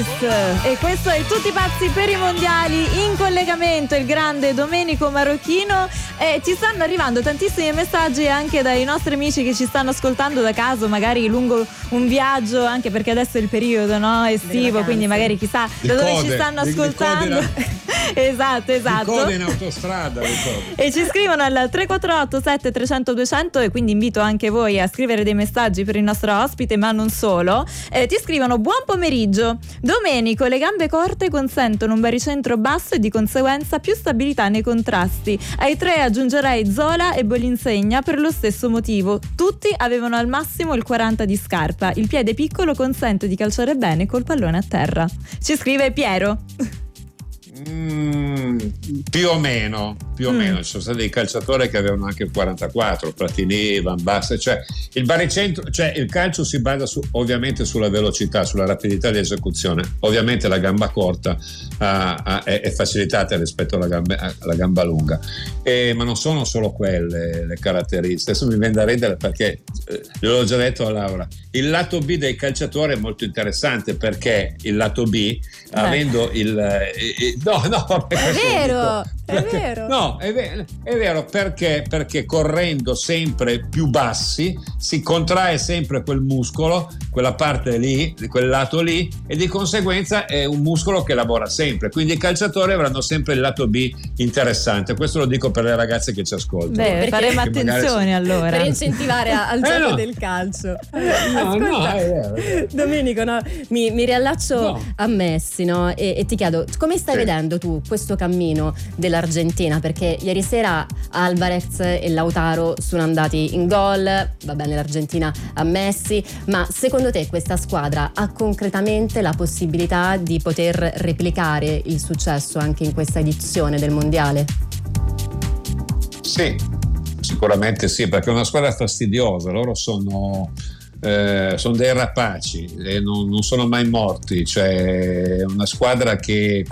Kiss, e questo è Tutti pazzi per i mondiali. In collegamento il grande Domenico Marocchino, e ci stanno arrivando tantissimi messaggi anche dai nostri amici che ci stanno ascoltando da caso, magari lungo un viaggio, anche perché adesso è il periodo, no, estivo, quindi magari chissà da dove ci stanno ascoltando. Esatto. Code in autostrada. E ci scrivono al 348 7300 200, e quindi invito anche voi a scrivere dei messaggi per il nostro ospite, ma non solo. Ti scrivono: buon pomeriggio Domenico, le gambe corte consentono un baricentro basso e di conseguenza più stabilità nei contrasti. Ai tre aggiungerei Zola e Bolinsegna per lo stesso motivo. Tutti avevano al massimo il 40 di scarpa, il piede piccolo consente di calciare bene col pallone a terra. Ci scrive Piero. Più o meno ci sono stati dei calciatori che avevano anche il 44, Platini, Van Basten, cioè il baricentro, cioè il calcio si basa ovviamente sulla velocità, sulla rapidità di esecuzione. Ovviamente la gamba corta è facilitata rispetto alla gamba lunga, ma non sono solo quelle le caratteristiche. Adesso mi viene da ridere perché gliel'ho già detto a Laura, il lato B dei calciatori è molto interessante, perché il lato B, avendo è vero perché correndo sempre più bassi si contrae sempre quel muscolo, quella parte lì, quel lato lì, e di conseguenza è un muscolo che lavora sempre, quindi i calciatori avranno sempre il lato B interessante. Questo lo dico per le ragazze che ci ascoltano. Faremo attenzione allora per incentivare al gioco del calcio. Ascolta, è vero. Domenico, mi riallaccio a Messi, no? E ti chiedo come stai vedendo tu questo cammino dell'Argentina, perché ieri sera Alvarez e Lautaro sono andati in gol, va bene l'Argentina a Messi, ma secondo te questa squadra ha concretamente la possibilità di poter replicare il successo anche in questa edizione del mondiale? Sì, sicuramente sì, perché è una squadra fastidiosa, loro sono dei rapaci e non sono mai morti, cioè una squadra che